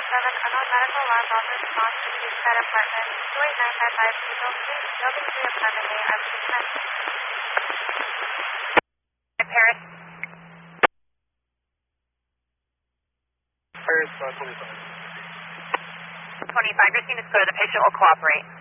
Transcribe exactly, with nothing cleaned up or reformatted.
seven unknown medical lab office response to Eastside Apartment, two eight nine five five, Eagle Street, Building three, Apartment A, R two ten. Paris. Paris, uh, twenty-five. twenty-five, your scene is clear. The patient will cooperate.